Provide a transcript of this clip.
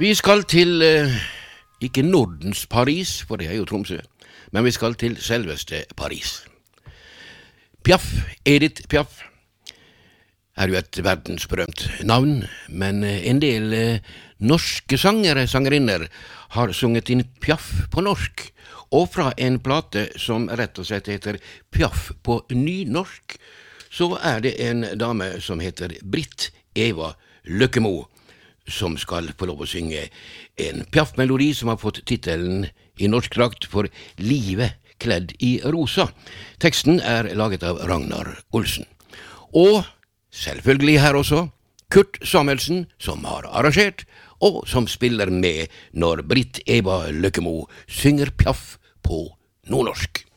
Vi skal til, ikke Nordens Paris, for det er jo Tromsø, men vi skal til selveste Paris. Piaf, Edith Piaf, er jo et verdensberømt navn, men en del norske sangerinner har sunget inn Piaf på norsk, og fra en plate som rett og slett heter Piaf på nynorsk, så er det en dame som heter Britt Eva Løkkemo, som skal få lov å synge en Piaf-melodi som har fått titelen i norsk drakt for Livet kledd i rosa. Teksten er laget av Ragnar Olsen. Og selvfølgelig her også Kurt Samuelsen, som har arrangert, og som spiller med når Britt Eva Løkkemo synger Piaf på nordnorsk.